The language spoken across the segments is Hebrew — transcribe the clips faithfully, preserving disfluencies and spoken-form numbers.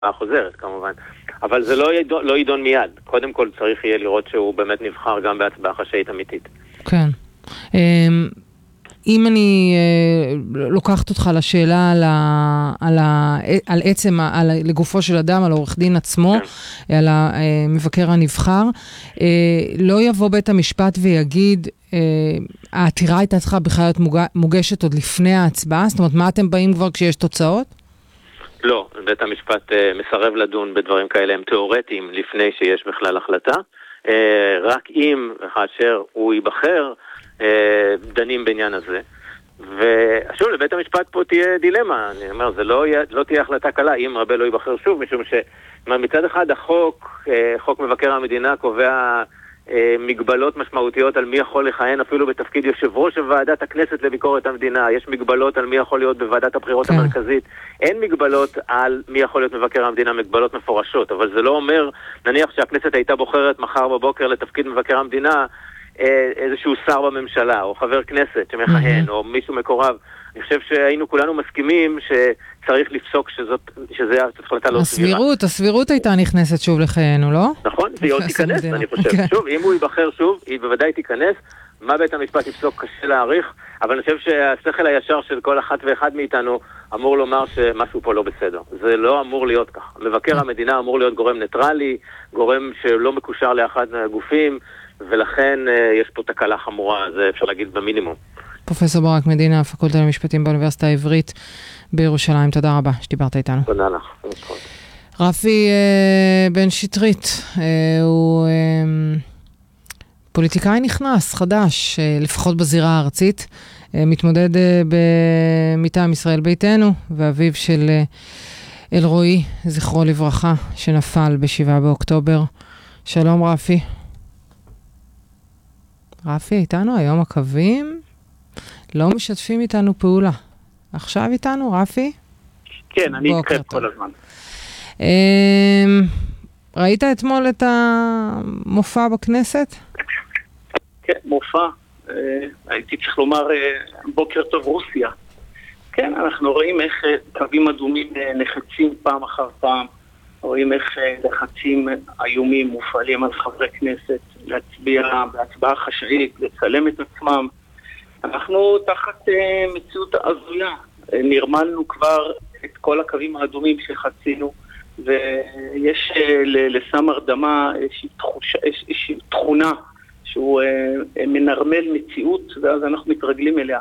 חוזרת כמובן. אבל זה לא יידון, לא יידון מיד. קודם כל צריך יהיה לראות שהוא באמת נבחר גם בהצבעה חשאית אמיתית. כן. אם אני לוקחת אותך לשאלה על, ה, על, ה, על עצם, על, לגופו של אדם, על עורך דין עצמו, כן. על המבקר הנבחר, לא יבוא בית המשפט ויגיד, העתירה הייתה צריכה בכלל להיות מוגשת עוד לפני ההצבעה? זאת אומרת, מה אתם באים כבר כשיש תוצאות? לא, בית המשפט מסרב לדון בדברים כאלה, הם תיאורטיים לפני שיש בכלל החלטה. רק אם וכאשר הוא ייבחר, דנים בעניין הזה. ושוב, לבית המשפט פה תהיה דילמה. אני אומר, זה לא, לא תהיה החלטה קלה אם רבי לא ייבחר שוב, משום שמצד אחד החוק, חוק מבקר המדינה קובע מגבלות משמעותיות על מי יכול לכהן אפילו בתפקיד יושב ראש ועדת הכנסת לביקורת המדינה. יש מגבלות על מי יכול להיות בוועדת הבחירות כן. המרכזית. אין מגבלות על מי יכול להיות מבקר המדינה, מגבלות מפורשות. אבל זה לא אומר, נניח שהכנסת הייתה בוחרת מחר בבוקר לתפקיד מבקר המדינה, איזשהו שר בממשלה, או חבר כנסת שמכהן, או מישהו מקורב. אני חושב שהיינו כולנו מסכימים שצריך לפסוק שזאת, שזה החלטה לא סבירה. הסבירות, הסבירות הייתה נכנסת שוב לחיינו, לא? נכון, והיא עוד תיכנס, אני חושב. שוב, אם הוא ייבחר שוב, היא בוודאי תיכנס. מה בית המשפט יפסוק קשה להעריך, אבל אני חושב שהשכל הישר של כל אחת ואחד מאיתנו אמור לומר שמשהו פה לא בסדר. זה לא אמור להיות כך. מבקר המדינה אמור להיות גורם ניטרלי, גורם שלא מקושר לאחד מהגופים, ולכן יש פה תקלה חמורה, זה אפשר להגיד במינימום. פרופסור ברק מדינה, הפקולטה למשפטים באוניברסיטה העברית בירושלים, תודה רבה שדיברת איתנו. תודה לך. רפי בן שטרית, הוא פוליטיקאי נכנס, חדש, לפחות בזירה הארצית, מתמודד מטעם ישראל ביתנו, ואביו של אלרועי, זכרו לברכה, שנפל בשבעה באוקטובר. שלום רפי. רפי, איתנו היום הקווים לא משתפים איתנו פעולה. עכשיו איתנו, רפי? כן, אני אתכם כל הזמן. ראית אתמול את המופע בכנסת? כן, מופע. הייתי צריך לומר בוקר טוב רוסיה. כן, אנחנו רואים איך קווים אדומים נחצים פעם אחר פעם. רואים איך לחצים איומים מופעלים על חברי כנסת להצביע בהצבעה חשאית, לצלם את עצמם. אנחנו תחת מציאות הזויה. נרמלנו כבר את כל הקווים האדומים שחצינו, ויש לסם הרדמה איזושהי תחושה, איזושהי תכונה שהוא מנרמל מציאות, ואז אנחנו מתרגלים אליה.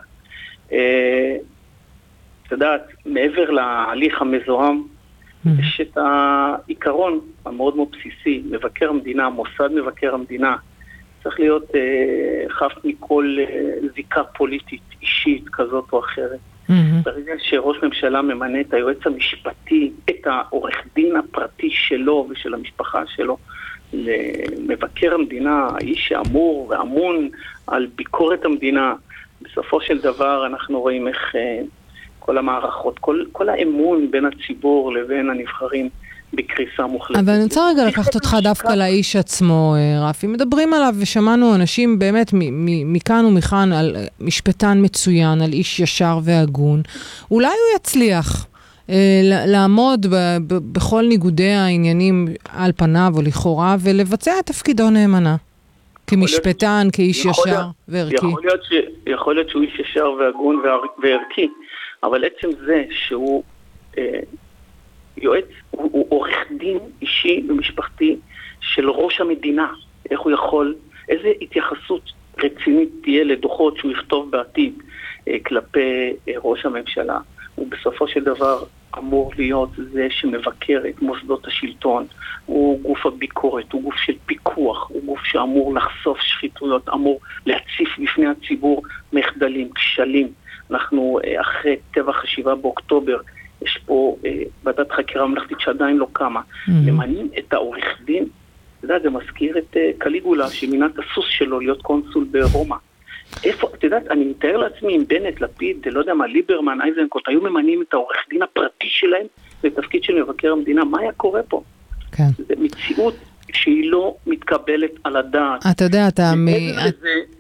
אתה יודעת, מעבר להליך המזוהם, יש את העיקרון המאוד מאוד בסיסי, מבקר המדינה, מוסד מבקר המדינה, צריך להיות אה, חף מכל אה, זיקה פוליטית, אישית, כזאת או אחרת. ברגע שראש ממשלה ממנה את היועץ המשפטי, את העורך דין הפרטי שלו ושל המשפחה שלו, למבקר המדינה, האיש שאמור ואמון על ביקורת המדינה, בסופו של דבר אנחנו רואים איך אה, כל המערכות, כל, כל האמון בין הציבור לבין הנבחרים בקריסה מוחלטת. אבל אני רוצה רגע לקחת אותך דווקא לאיש עצמו, רפי. מדברים עליו ושמענו אנשים באמת מכאן ומכאן על משפטן מצוין, על איש ישר והגון. אולי הוא יצליח לעמוד בכל ניגודי העניינים על פניו או לכאורה ולבצע את תפקידו נאמנה. כמשפטן, כאיש ישר וערכי. יכול להיות שהוא איש ישר והגון וערכי, אבל עצם זה שהוא יועץ, הוא, הוא עורך דין אישי ומשפחתי של ראש המדינה. איך הוא יכול, איזה התייחסות רצינית תהיה לדוחות שהוא יכתוב בעתיד אה, כלפי אה, ראש הממשלה. הוא בסופו של דבר אמור להיות זה שמבקר את מוסדות השלטון. הוא גוף הביקורת, הוא גוף של פיקוח, הוא גוף שאמור לחשוף שחיתויות, אמור להציף בפני הציבור מחדלים, כשלים. אנחנו אה, אחרי טבח השבעה באוקטובר, יש פה אה, ועדת חקירה ממלכתית שעדיין לא קמה. Mm-hmm. למנים את העורך דין, אתה יודע, זה מזכיר את אה, קליגולה, שמינה את הסוס שלו להיות קונסול ברומא. איפה, אתה יודע, אני מתאר לעצמי עם בנט, לפיד, לא יודע מה, ליברמן, אייזנקוט, היו ממנים את העורך דין הפרטי שלהם לתפקיד של מבקר המדינה. מה היה קורה פה? כן. זה מציאות שהיא לא מתקבלת על הדעת. אתה יודע, אתה... מ... לזה,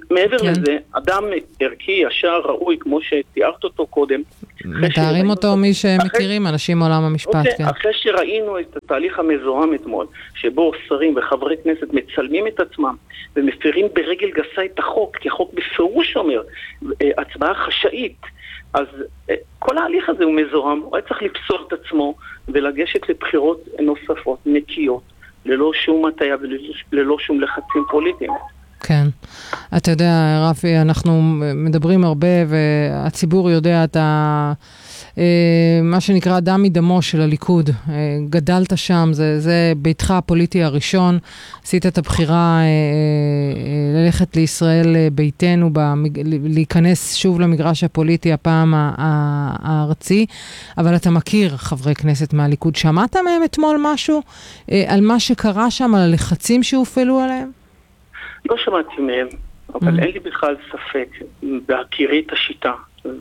מעבר כן. לזה, אדם ערכי, ישר, ראוי, כמו שתיארת אותו קודם. מתארים אותו מי שמכירים, אנשים מעולם המשפט, אוקיי, כן. אחרי שראינו את התהליך המזוהם אתמול, שבו שרים וחברי כנסת מצלמים את עצמם, ומפרים ברגל גסה את החוק, כי החוק בפירוש אומר, הצבעה חשאית, אז כל ההליך הזה הוא מזוהם, הוא היה צריך לפסול את עצמו, ולגשת לבחירות נוספות, נקיות, ללא שום מטיה וללא שום לחצים פוליטיים. כן. אתה יודע, רפי, אנחנו מדברים הרבה, והציבור יודע את ה... מה שנקרא דם מדמו של הליכוד. גדלת שם, זה, זה ביתך הפוליטי הראשון. עשית את הבחירה ללכת לישראל ביתנו, להיכנס שוב למגרש הפוליטי הפעם הארצי, אבל אתה מכיר חברי כנסת מהליכוד. שמעת מהם אתמול משהו על מה שקרה שם, על הלחצים שהופעלו עליהם? לא שמעתי מהם, אבל אין לי בכלל ספק בהכירי את השיטה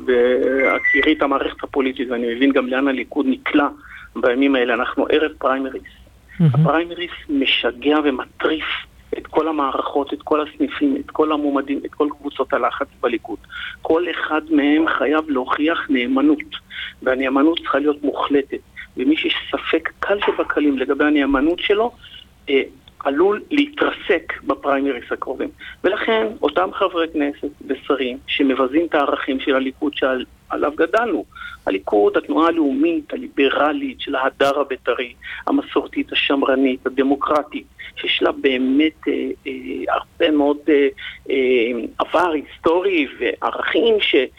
בהכירי את המערכת הפוליטית, ואני מבין גם לאן הליכוד נקלע בימים האלה. אנחנו ערב פריימריס. הפריימריס משגע ומטריף את כל המערכות, את כל הסניפים, את כל המועמדים, את כל קבוצות הלחץ בליכוד. כל אחד מהם חייב להוכיח נאמנות, והנאמנות צריכה להיות מוחלטת. ומי שיש ספק קל שבקלים לגבי הנאמנות שלו, אה, עלול להתרסק בפריימריס הקרובים. ולכן, אותם חברי כנסת ושרים שמבזים את הערכים של הליכוד שעליו גדלנו, הליכוד, התנועה הלאומית, הליברלית, של ההדר הבית"רי, המסורתית, השמרנית, הדמוקרטית, שיש לה באמת אה, אה, הרבה מאוד אה, אה, עבר היסטורי וערכים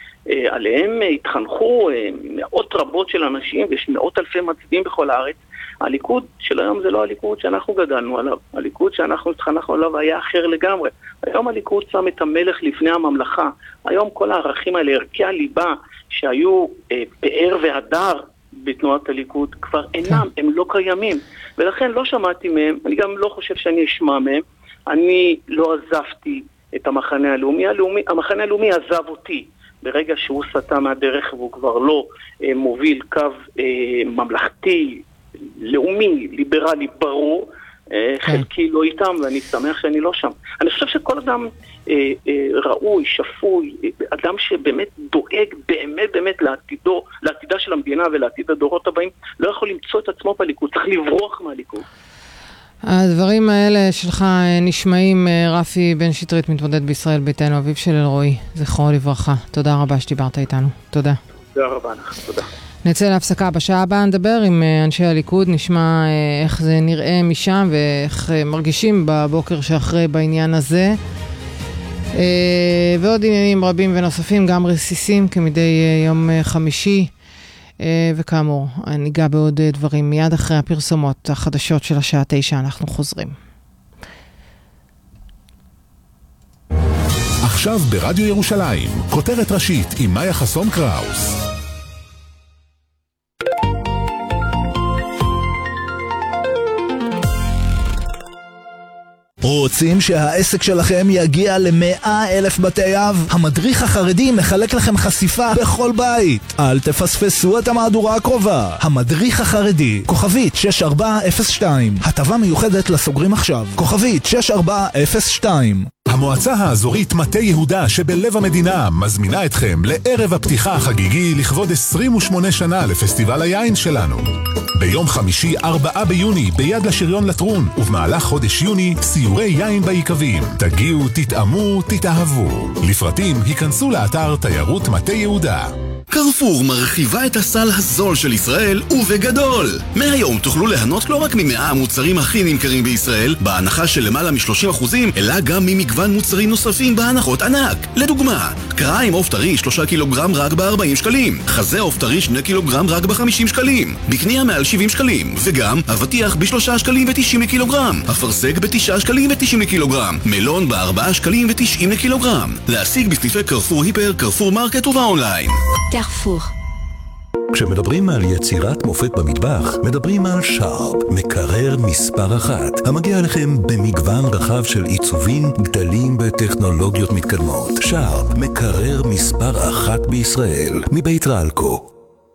שעליהם התחנכו אה, מאות רבות של אנשים, ויש מאות אלפי מצביעים בכל הארץ. הליכוד של היום זה לא הליכוד שאנחנו גדלנו עליו. הליכוד שאנחנו התחנכנו עליו היה אחר לגמרי. היום הליכוד שם את המלך לפני הממלכה. היום כל הערכים האלה, ערכי הליבה שהיו אה, פאר והדר בתנועת הליכוד, כבר אינם, הם לא קיימים. ולכן לא שמעתי מהם, אני גם לא חושב שאני אשמע מהם. אני לא עזבתי את המחנה הלאומי. הלאומי המחנה הלאומי עזב אותי. ברגע שהוא סטה מהדרך והוא כבר לא אה, מוביל קו אה, ממלכתי, לאומי, ליברלי, ברור, חלקי לא איתם, ואני שמח שאני לא שם. אני חושב שכל אדם אה, אה, ראוי, שפוי, אדם שבאמת דואג באמת באמת לעתידו, לעתידה של המדינה ולעתיד הדורות הבאים, לא יכול למצוא את עצמו בליכוד, צריך לברוח מהליכוד. הדברים האלה שלך נשמעים, רפי בן שטרית, מתמודד בישראל ביתנו, אביו של אלרועי, זכרו לברכה. תודה רבה שדיברת איתנו. תודה. תודה רבה לך, תודה. נצא להפסקה. בשעה הבאה נדבר עם אנשי הליכוד, נשמע איך זה נראה משם ואיך מרגישים בבוקר שאחרי בעניין הזה. ועוד עניינים רבים ונוספים, גם רסיסים כמדי יום חמישי. וכאמור, ניגע בעוד דברים מיד אחרי הפרסומות החדשות של השעה תשע. אנחנו חוזרים. עכשיו ברדיו ירושלים, כותרת ראשית עם מאיה חסון קראוס. רוצים שהעסק שלכם יגיע למאה אלף בתי אב? המדריך החרדי מחלק לכם חשיפה בכל בית. אל תפספסו את המהדורה הקרובה. המדריך החרדי, כוכבית שש ארבע אפס שתיים. הטבה מיוחדת לסוגרים עכשיו. כוכבית שש ארבע אפס שתיים. המועצה האזורית מטה יהודה שבלב המדינה מזמינה אתכם לערב הפתיחה החגיגי לכבוד עשרים ושמונה שנה לפסטיבל היין שלנו. ביום חמישי ארבעה ביוני ביד לשריון לטרון, ובמהלך חודש יוני סיורי יין בעיקבים. תגיעו, תתאמו, תתאהבו. לפרטים היכנסו לאתר תיירות מטה יהודה. קרפור מרחיבה את הסל הזול של ישראל ובגדול. מהיום תוכלו ליהנות לא רק ממאה המוצרים הכי נמכרים בישראל בהנחה של למעלה מ-שלושים אחוזים, אלא גם ממגוון מוצרים נוספים בהנחות ענק. לדוגמה, קריים עוף טרי שלושה קילוגרם רק ב-ארבעים שקלים, חזה עוף טרי שני קילוגרם רק ב-חמישים שקלים, בקנייה מעל שבעים שקלים, וגם אבטיח ב-שלושה שקלים ותשעים לקילוגרם, אפרסק ב-תשעה שקלים ותשעים לקילוגרם, מלון ב-ארבעה שקלים ותשעים לקילוגרם. להשיג בסניפי קרפור היפר, קרפור מרקט ובאונליין. קרפור. כשמדברים על יצירת מופת במטבח, מדברים על שרפ, מקרר מספר אחת, המגיע לכם במגוון רחב של עיצובים, גדלים וטכנולוגיות מתקדמות. שרפ, מקרר מספר אחת בישראל, מבית רלקו.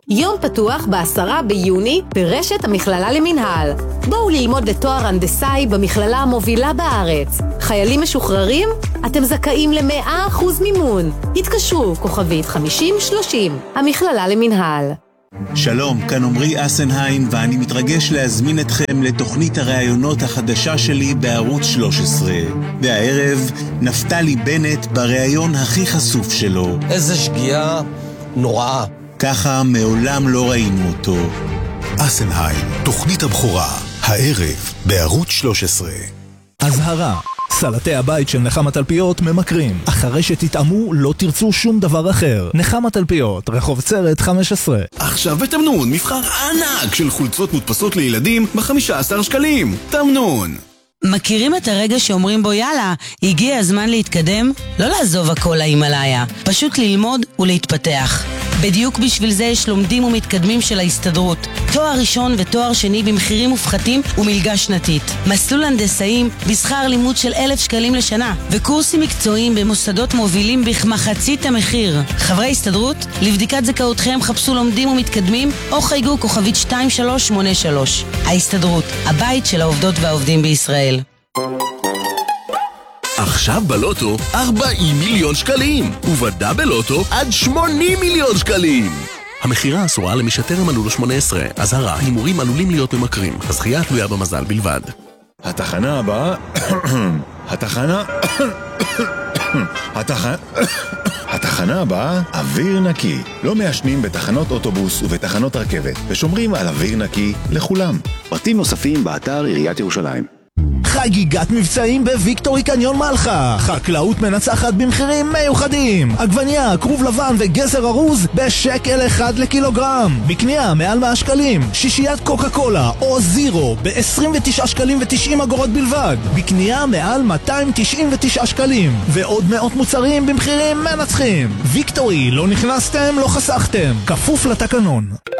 יום פתוח בעשרה ביוני ברשת המכללה למנהל. בואו ללמוד לתואר הנדסאי במכללה המובילה בארץ. חיילים משוחררים? אתם זכאים ל-מאה אחוז מימון. התקשרו כוכבית חמישים שלושים, המכללה למנהל. שלום, כאן עמרי אסנהיים, ואני מתרגש להזמין אתכם לתוכנית הראיונות החדשה שלי בערוץ שלוש עשרה. והערב, נפתלי בנט בראיון הכי חשוף שלו. איזה שגיאה נוראה. ככה מעולם לא ראינו אותו. אסנהיים, תוכנית הבכורה, הערב בערוץ שלוש עשרה. אזהרה, סלטי הבית של נחמה תלפיות ממכרים. אחרי שתתאמו לא תרצו שום דבר אחר. נחמה תלפיות, רחוב צרת חמש עשרה. עכשיו בתמנון מבחר ענק של חולצות מודפסות לילדים ב-חמישה עשר שקלים. תמנון. מכירים את הרגע שאומרים בו יאללה, הגיע הזמן להתקדם? לא לעזוב הכל להימאליה, פשוט ללמוד ולהתפתח. בדיוק בשביל זה יש לומדים ומתקדמים של ההסתדרות. תואר ראשון ותואר שני במחירים מופחתים ומלגה שנתית. מסלול הנדסאים בשכר לימוד של אלף שקלים לשנה. וקורסים מקצועיים במוסדות מובילים בכמחצית המחיר. חברי הסתדרות, לבדיקת זכאותכם חפשו לומדים ומתקדמים או חייגו כוכבית שתיים שלוש שמונה שלוש. ההסתדרות, הבית של העובדות והעובדים בישראל. עכשיו בלוטו ארבעים מיליון שקלים, ובדאבל לוטו עד שמונים מיליון שקלים. המחירה אסורה למי שטרם מלאו לו שמונה עשרה. אזהרה, הימורים עלולים להיות ממכרים. הזכייה תלויה במזל בלבד. התחנה הבאה, התחנה, התחנה, התחנה הבאה, אוויר נקי. לא מעשנים בתחנות אוטובוס ובתחנות רכבת, ושומרים על אוויר נקי לכולם. פרטים נוספים באתר עיריית ירושלים. חגיגת מבצעים בוויקטורי קניון מלחה. חקלאות מנצחת במחירים מיוחדים. עגבניה, כרוב לבן וגזר ארוז בשקל אחד לקילוגרם. בקנייה מעל מאה שקלים. שישיית קוקה קולה או זירו ב-עשרים ותשעה שקלים ו-תשעים אגורות בלבד. בקנייה מעל מאתיים תשעים ותשעה שקלים. ועוד מאות מוצרים במחירים מנצחים. ויקטורי, לא נכנסתם, לא חסכתם. כפוף לתקנון.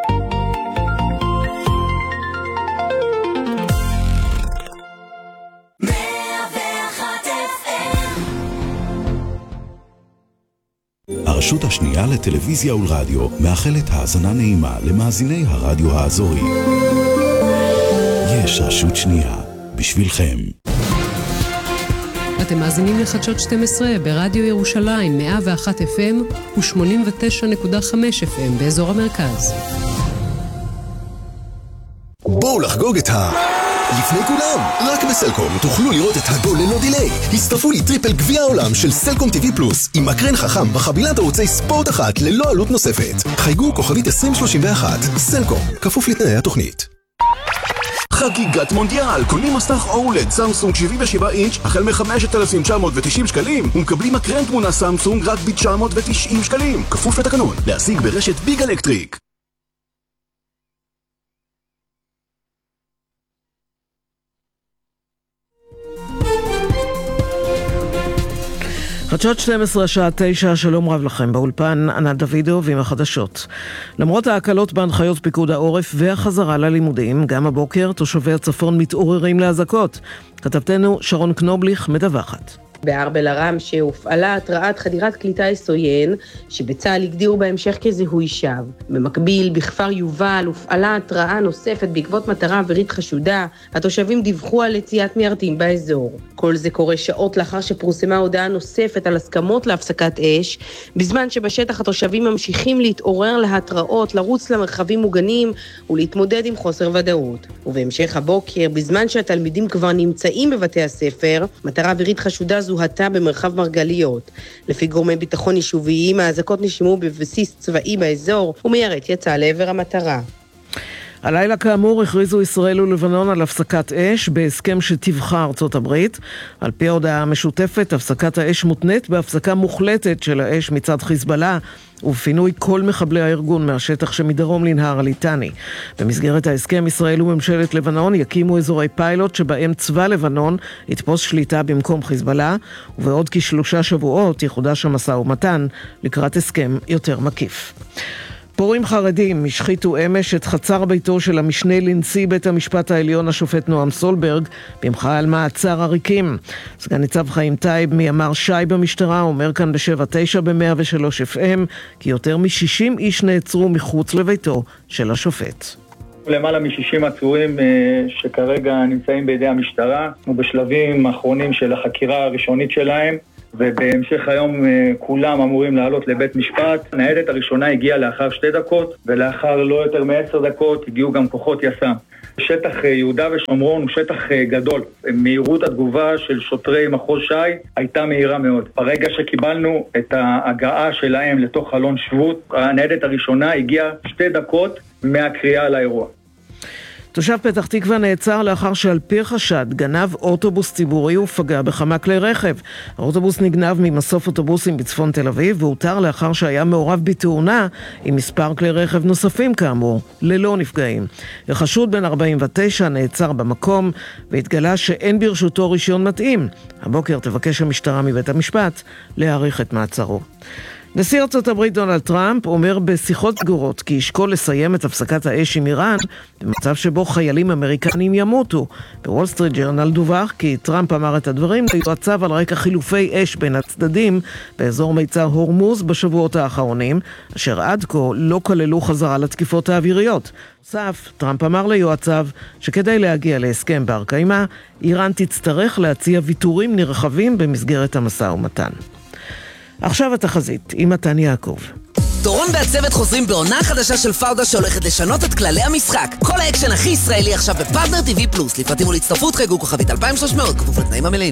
הרשות השנייה לטלוויזיה ולרדיו מאחלת האזנה נעימה למאזיני הרדיו האזורי. יש רשות שנייה בשבילכם. אתם מאזינים לחדשות שתים עשרה ברדיו ירושלים מאה ואחת אף אם ו-שמונים ותשע נקודה חמש אף אם באזור המרכז. בואו לחגוג את ה... לפני כולם, רק בסלקום תוכלו לראות את הגול ללא דיליי. הצטרפו לי טריפל גביע העולם של סלקום טיווי פלוס עם מקרן חכם בחבילת ערוצי ספורט אחת ללא עלות נוספת. חייגו כוכבית עשרים שלושים ואחת. סלקום, כפוף לתנאי התוכנית. חגיגת מונדיאל, קונים מסך אולד סמסונג שבעים ושבעה אינץ' החל מ-חמשת אלפים תשע מאות ותשעים שקלים ומקבלים מקרן תמונה סמסונג רק ב-תשע מאות ותשעים שקלים. כפוף לתקנון, להשיג ברשת ביג אלקטריק. חדשות שתים עשרה שעה תשע, שלום רב לכם באולפן, ענת דוידוב עם החדשות. למרות ההקלות בהנחיות פיקוד העורף והחזרה ללימודים, גם הבוקר תושבי הצפון מתעוררים להזעקות. כתבתנו שרון קנובליך מדווחת. בארבל הרם שהופעלה התראת חדירת כלי טיס עוין, שבצה"ל הגדירו בהמשך כזיהוי שווא. במקביל, בכפר יובל הופעלה התראה נוספת בעקבות מטרה אווירית חשודה, התושבים דיווחו על יציאת מיירטים באזור. כל זה קורה שעות לאחר שפורסמה הודעה נוספת על הסכמות להפסקת אש, בזמן שבשטח התושבים ממשיכים להתעורר להתראות, לרוץ למרחבים מוגנים ולהתמודד עם חוסר ודאות. ובהמשך הבוקר, בזמן שהתלמידים כבר נמצאים בבתי הספר, מטרה אווירית חשודה זוהתה במרחב מרגליות. לפי גורמי ביטחון יישוביים, האזעקות נשמעו בבסיס צבאי באזור, ומיירט יצא לעבר המטרה. הלילה כאמור הכריזו ישראל ולבנון על הפסקת אש בהסכם שתבחר ארצות הברית. על פי ההודעה המשותפת, הפסקת האש מותנית בהפסקה מוחלטת של האש מצד חיזבאללה ובפינוי כל מחבלי הארגון מהשטח שמדרום לנהר הליטני. במסגרת ההסכם, ישראל וממשלת לבנון יקימו אזורי פיילוט שבהם צבא לבנון יתפוס שליטה במקום חיזבאללה, ובעוד כשלושה שבועות יחודש המשא ומתן לקראת הסכם יותר מקיף. פורעים חרדים השחיתו אמש את חצר ביתו של המשנה לנשיא בית המשפט העליון השופט נועם סולברג במחאה על מעצר עריקים. סגן ניצב חיים טייב מימ"ר ש"י במשטרה אומר כאן בשבע תשע ב-מאה ושלוש אף אם כי יותר מ-שישים איש נעצרו מחוץ לביתו של השופט. למעלה מ-שישים עצורים שכרגע נמצאים בידי המשטרה ובשלבים האחרונים של החקירה הראשונית שלהם, ובהמשך היום כולם אמורים לעלות לבית משפט. הניידת הראשונה הגיעה לאחר שתי דקות, ולאחר לא יותר מעשר דקות הגיעו גם כוחות יס"מ. שטח יהודה ושומרון הוא שטח גדול. מהירות התגובה של שוטרי מחוז ש"י הייתה מהירה מאוד. ברגע שקיבלנו את ההגעה שלהם לתוך חלון שבות, הניידת הראשונה הגיעה שתי דקות מהקריאה לאירוע. תושב פתח תקווה נעצר לאחר שעל פי חשד גנב אוטובוס ציבורי ופגע בכמה כלי רכב. האוטובוס נגנב ממסוף אוטובוסים בצפון תל אביב והותר לאחר שהיה מעורב בתאונה עם מספר כלי רכב נוספים כאמור, ללא נפגעים. החשוד בן ארבעים ותשע נעצר במקום והתגלה שאין ברשותו רישיון מתאים. הבוקר תבקש המשטרה מבית המשפט להאריך את מעצרו. נשיא ארצות הברית דונלד טראמפ אומר בשיחות סגורות כי ישקול לסיים את הפסקת האש עם איראן במצב שבו חיילים אמריקנים ימותו. בוול סטריט ג'ורנל דווח כי טראמפ אמר את הדברים ליועציו על רקע חילופי אש בין הצדדים באזור מיצר הורמוז בשבועות האחרונים, אשר עד כה לא כללו חזרה לתקיפות האוויריות. נוסף, טראמפ אמר ליועציו שכדי להגיע להסכם בר קיימא, איראן תצטרך להציע ויתורים נרחבים במסגרת המשא ומתן. עכשיו התחזית, עם מתן יעקב. דורון והצוות חוזרים בעונה חדשה של פאודה שהולכת לשנות את כללי המשחק. כל האקשן הכי ישראלי עכשיו בפרטנר טיווי פלוס. לפרטים ולהצטרפות חייגו כוכבית אלפיים ושלוש מאות, כפוף לתנאים המלאים.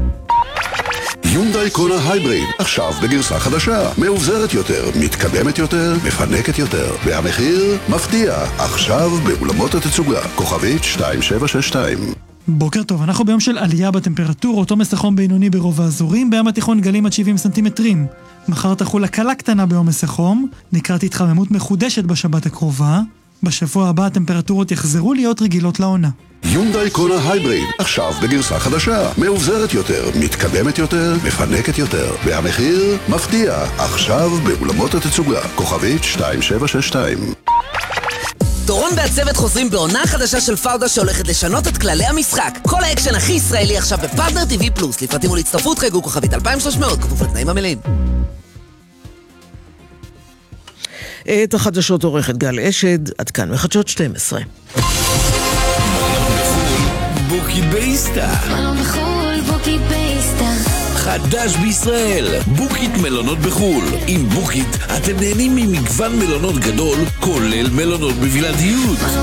יונדאי קונה הייבריד, עכשיו בגרסה חדשה, מאובזרת יותר, מתקדמת יותר, מפנקת יותר, והמחיר מפתיע, עכשיו באולמות התצוגה, כוכבית שתיים שבע שש שתיים. בוקר טוב, אנחנו ביום של עלייה בטמפרטורות, עומס החום בינוני ברוב האזורים, בים התיכון גלים עד שבעים סנטימטרים. מחר תחול הקלה קטנה בעומס החום, לקראת התחממות מחודשת בשבת הקרובה. בשבוע הבא הטמפרטורות יחזרו להיות רגילות לעונה. יונדאי קונה הייבריד, עכשיו בגרסה חדשה, מאובזרת יותר, מתקדמת יותר, מפנקת יותר, והמחיר מפתיע, עכשיו באולמות התצוגה, כוכבית שתיים שבע שש שתיים. דורון והצוות חוזרים בעונה חדשה של פאודה שהולכת לשנות את כללי המשחק. כל האקשן הכי ישראלי עכשיו בפרטנר טיווי פלוס. לפרטים ולהצטרפות חייגו כוכבית אלפיים ושלוש מאות, כפוף לתנאים המלאים. את החדשות עורכת גל אשד, עד כאן מחדשות שתים עשרה. בוקי בייסטה. מלון בחול, בוקי בייסטה. חדש בישראל, בוקית מלונות בחול. עם בוקית אתם נהנים ממגוון מלונות גדול, כולל מלונות בבלעדיות.